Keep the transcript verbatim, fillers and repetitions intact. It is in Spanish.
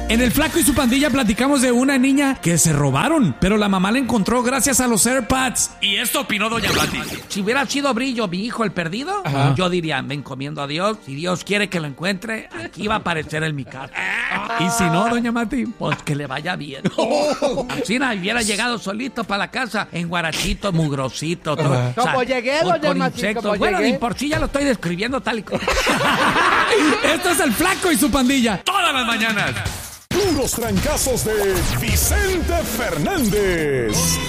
En el Flaco y su pandilla platicamos de una niña que se robaron, pero la mamá la encontró gracias a los AirPods. Y esto opinó Doña Mati. Si hubiera sido Brillo, mi hijo el perdido, Ajá. yo diría, me encomiendo a Dios. Si Dios quiere que lo encuentre, aquí va a aparecer en mi casa. Y si no, Doña Mati, pues que le vaya bien. Así no hubiera llegado solito para la casa, en guarachito, mugrosito. Todo, o sea, como llegué, con, Doña con Mati, insectos. como Bueno, llegué. ni por sí ya lo estoy describiendo tal y como. Esto es el Flaco y su pandilla. Todas las mañanas. Puros trancazos de Vicente Fernández.